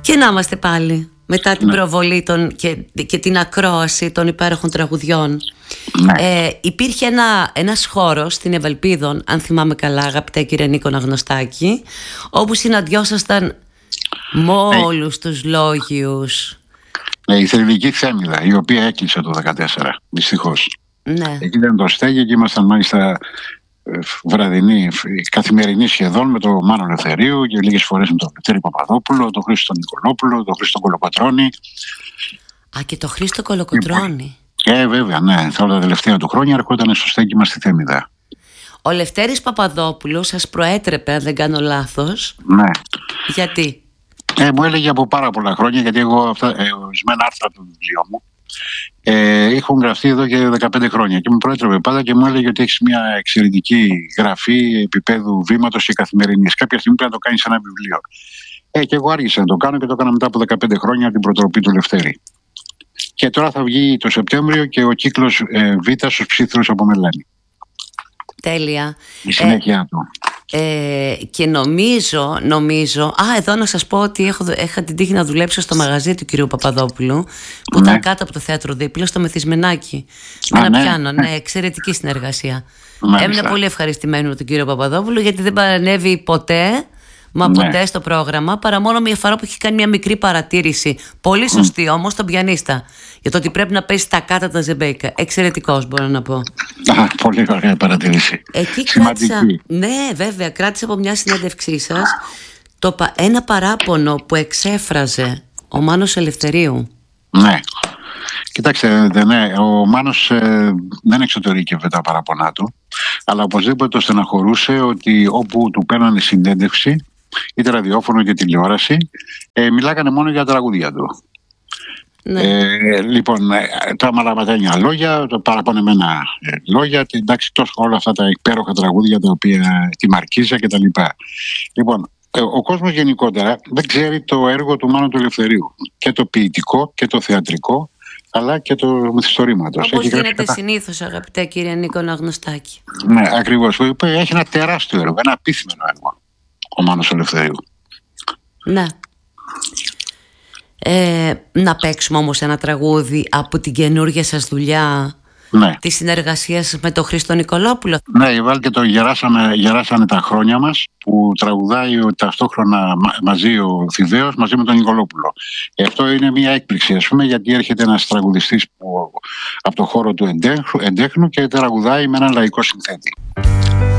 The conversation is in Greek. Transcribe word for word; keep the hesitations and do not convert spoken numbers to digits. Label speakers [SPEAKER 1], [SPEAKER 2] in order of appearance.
[SPEAKER 1] Και να είμαστε πάλι μετά την
[SPEAKER 2] Ναι.
[SPEAKER 1] προβολή των, και, και την ακρόαση των υπέροχων τραγουδιών.
[SPEAKER 2] Ναι.
[SPEAKER 1] Ε, υπήρχε ένα, ένας χώρος στην Ευελπίδων, αν θυμάμαι καλά, αγαπητέ κύριε Νίκο Αγνωστάκη, όπου συναντιόσασταν με όλους τους λόγιους.
[SPEAKER 2] Ναι, η θρυλική Θέμηδα, η οποία έκλεισε το δύο χιλιάδες δεκατέσσερα, δυστυχώς.
[SPEAKER 1] Ναι.
[SPEAKER 2] Εκεί ήταν το στέγη και ήμασταν μάλιστα ε, βραδινή, καθημερινή σχεδόν, με τον Μάνο Ελευθερίου και λίγες φορές με τον Λευτέρη Παπαδόπουλο, τον Χρήστο Νικολόπουλο, τον Χρήστο Κολοκοτρώνη.
[SPEAKER 1] Α, και το Χρήστο Κολοκοτρώνη.
[SPEAKER 2] Ε, βέβαια, ναι. Όλα τα τελευταία του χρόνια ερχόταν στο στέγη μας στη Θέμηδα.
[SPEAKER 1] Ο Λευτέρης Παπαδόπουλος σας προέτρεπε, αν δεν κάνω λάθος.
[SPEAKER 2] Ναι.
[SPEAKER 1] Γιατί?
[SPEAKER 2] Ε, μου έλεγε από πάρα πολλά χρόνια, γιατί εγώ αυτά, ε, ορισμένα άρθρα του βιβλίου μου ε, έχουν γραφτεί εδώ και δεκαπέντε χρόνια και μου προέτρεπε πάντα και μου έλεγε ότι έχεις μια εξαιρετική γραφή επίπεδου βήματος και καθημερινής. Κάποια στιγμή πρέπει να το κάνεις ένα βιβλίο. Ε, και εγώ άργησα να το κάνω και το έκανα μετά από δεκαπέντε χρόνια από την προτροπή του Λευτέρη. Και τώρα θα βγει το Σεπτέμβριο και ο κύκλος ε, Β στους ψήθυρους από Μελάνη.
[SPEAKER 1] Τέλεια.
[SPEAKER 2] Η συνέχεια του.
[SPEAKER 1] Ε, και νομίζω, νομίζω Α, εδώ να σας πω ότι έχω, είχα την τύχη να δουλέψω στο μαγαζί του κυρίου Παπαδόπουλου, που
[SPEAKER 2] Ναι.
[SPEAKER 1] ήταν κάτω από το θέατρο δίπλα, στο Μεθυσμενάκι. Με
[SPEAKER 2] Α,
[SPEAKER 1] ένα
[SPEAKER 2] ναι.
[SPEAKER 1] πιάνο, ναι, εξαιρετική συνεργασία.
[SPEAKER 2] Μάλιστα.
[SPEAKER 1] Έμεινα πολύ ευχαριστημένη με τον κύριο Παπαδόπουλο, γιατί δεν παρανέβη ποτέ, μα
[SPEAKER 2] Ναι.
[SPEAKER 1] ποτέ στο πρόγραμμα, παρά μόνο μια φορά που έχει κάνει μια μικρή παρατήρηση. Πολύ σωστή όμως, τον πιανίστα. Για το ότι πρέπει να πέσει τα κάτω τα ζεμπέικα. Εξαιρετικός, μπορώ να πω.
[SPEAKER 2] Α, πολύ ωραία παρατήρηση.
[SPEAKER 1] Εκεί
[SPEAKER 2] Σημαντική.
[SPEAKER 1] κράτησα, ναι βέβαια, κράτησα από μια συνέντευξή σας το, πα- ένα παράπονο που εξέφραζε ο Μάνος Ελευθερίου.
[SPEAKER 2] Ναι. Κοιτάξτε, δε- ναι, ο Μάνος ε, δεν εξωτερήκευε τα παραπονά του, αλλά οπωσδήποτε το στεναχωρούσε ότι όπου του παίρνανε συνέντευξη, είτε ραδιόφωνο είτε τηλεόραση, ε, μιλάγανε μόνο για τα τραγούδια του.
[SPEAKER 1] Ναι.
[SPEAKER 2] Ε, λοιπόν, ε, τα μαλαματένια λόγια, τα παραπονεμένα ε, λόγια, την- εντάξει, τόσο όλα αυτά τα υπέροχα τραγούδια τα οποία τη Μαρκίζα κτλ. Λοιπόν, ε, ο κόσμος γενικότερα δεν ξέρει το έργο του Μάνου του Ελευθερίου. Και το ποιητικό και το θεατρικό, αλλά και το μυθιστορήματος.
[SPEAKER 1] Όπως
[SPEAKER 2] Έχει γράψει
[SPEAKER 1] γίνεται
[SPEAKER 2] κατά-
[SPEAKER 1] συνήθως, αγαπητέ κύριε Νίκο Αγνωστάκη.
[SPEAKER 2] Ναι, ακριβώς. Έχει ένα τεράστιο έργο, ένα απίθυμενο έργο ο Μάνος Ελευθερίου.
[SPEAKER 1] Ναι. Ε, να παίξουμε όμως ένα τραγούδι από την καινούργια σας δουλειά,
[SPEAKER 2] Ναι.
[SPEAKER 1] τη συνεργασία σας με τον Χρήστο Νικολόπουλο.
[SPEAKER 2] Ναι, βάλτε το γεράσαμε, «Γεράσανε τα χρόνια μας», που τραγουδάει ο- ταυτόχρονα μα- μαζί ο Θηβαίος μαζί με τον Νικολόπουλο. Ε, αυτό είναι μια έκπληξη, ας πούμε, γιατί έρχεται ένας τραγουδιστής που, από το χώρο του εντέχνου, εντέχνου και τραγουδάει με έναν λαϊκό συνθέτη.